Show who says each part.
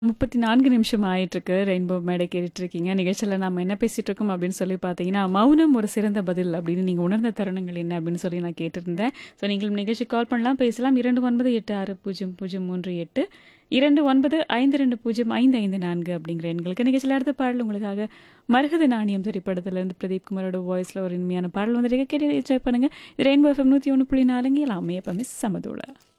Speaker 1: 34 நிமிஷம் ஆயிட்டிருக்கு. ரெயின்போ மேடை கேட்டுட்ருக்கீங்க. நிகழ்ச்சியில நாம என்ன பேசிட்டு இருக்கோம் அப்படின்னு சொல்லி பார்த்தீங்கன்னா, மௌனம் ஒரு சிறந்த பதில் அப்படின்னு நீங்க உணர்ந்த தருணங்கள் என்ன அப்படின்னு சொல்லி நான் கேட்டிருந்தேன். ஸோ நீங்களும் நிகழ்ச்சிக்கு கால் பண்ணலாம், பேசலாம். 29860038 2952055554 அப்படிங்கிற எண்களுக்கு. நிகழ்ச்சியில அடுத்த பாடல் உங்களுக்காக மரகத நாணயம் திரைப்படத்திலிருந்து பிரதீப் குமாரோட வாய்ஸ்ல ஒரு இனிமையான பாடல் வந்துட்டு கேட்டு என்ஜாய் பண்ணுங்க. இது ரெயின்போ எஃப்எம் 101.4 எல்லாமே எப்பவுமே சமதோட.